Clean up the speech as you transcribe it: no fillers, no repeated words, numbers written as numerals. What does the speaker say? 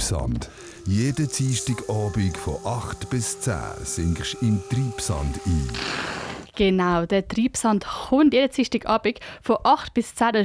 Treibsand. Jeden Dienstagabend von 8 bis 10 sinkst du im Treibsand ein. Genau, der Treibsand kommt jeden Dienstagabend von 8 bis 10.